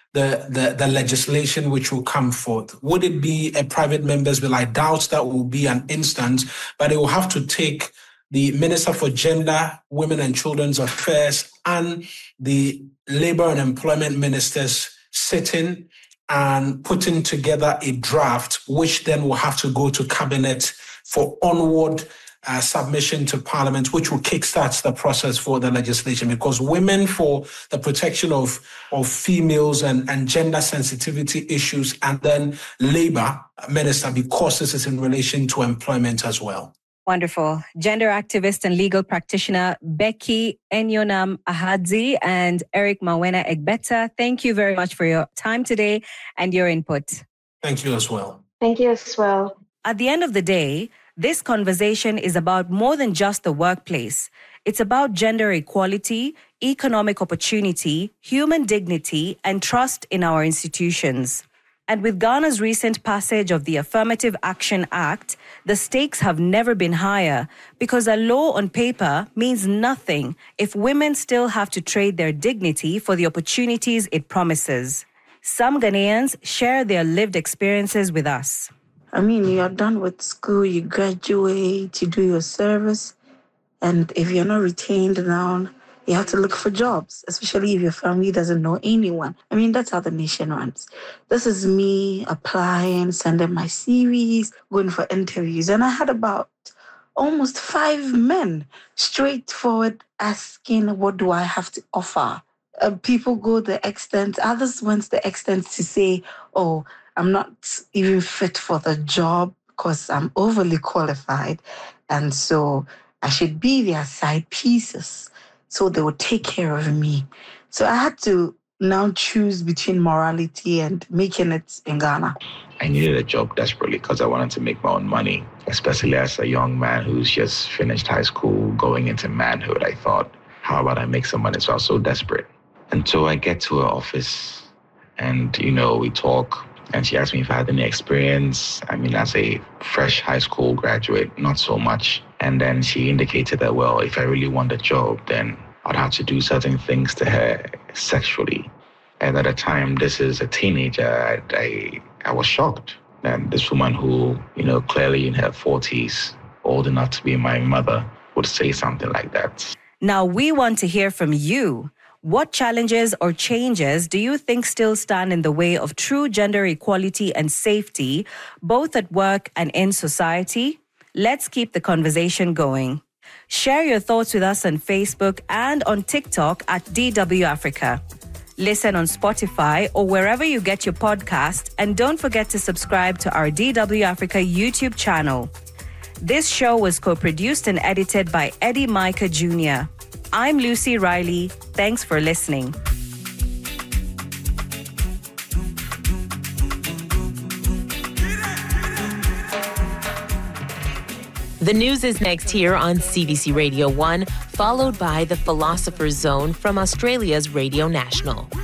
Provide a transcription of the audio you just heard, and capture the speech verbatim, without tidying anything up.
the, the, the legislation which will come forth? Would it be a private members bill? I doubt that will be an instance, but it will have to take the Minister for Gender, Women and Children's Affairs and the Labour and Employment Ministers sitting and putting together a draft, which then will have to go to Cabinet for onward uh, submission to Parliament, which will kickstart the process for the legislation. Because Women for the Protection of, of Females and, and Gender Sensitivity Issues, and then Labour Minister, because this is in relation to employment as well. Wonderful. Gender activist and legal practitioner Becky Enyonam Ahadzi and Eric Mawena Egbeta, thank you very much for your time today and your input. Thank you as well. Thank you as well. At the end of the day, this conversation is about more than just the workplace. It's about gender equality, economic opportunity, human dignity, and trust in our institutions. And with Ghana's recent passage of the Affirmative Action Act, the stakes have never been higher because a law on paper means nothing if women still have to trade their dignity for the opportunities it promises. Some Ghanaians share their lived experiences with us. I mean, you're done with school, you graduate, you do your service, and if you're not retained now, you have to look for jobs, especially if your family doesn't know anyone. I mean, that's how the nation runs. This is me applying, sending my C Vs, going for interviews. And I had about almost five men straightforward asking, what do I have to offer? Uh, people go the extent, others went the extent to say, oh, I'm not even fit for the job because I'm overly qualified. And so I should be their side pieces. So they would take care of me. So I had to now choose between morality and making it in Ghana. I needed a job desperately because I wanted to make my own money, especially as a young man who's just finished high school, going into manhood. I thought, how about I make some money? So I was so desperate. And so I get to her office and, you know, we talk and she asked me if I had any experience. I mean, as a fresh high school graduate, not so much. And then she indicated that, well, if I really want a job, then I'd have to do certain things to her sexually. And at the time, this is a teenager, I, I, I was shocked. And this woman who, you know, clearly in her forties, old enough to be my mother, would say something like that. Now we want to hear from you. What challenges or changes do you think still stand in the way of true gender equality and safety, both at work and in society? Let's keep the conversation going. Share your thoughts with us on Facebook and on TikTok at D W Africa. Listen on Spotify or wherever you get your podcast, and don't forget to subscribe to our D W Africa YouTube channel. This show was co-produced and edited by Eddie Micah Junior I'm Lucy Riley. Thanks for listening. The news is next here on C B C Radio one, followed by The Philosopher's Zone from Australia's Radio National.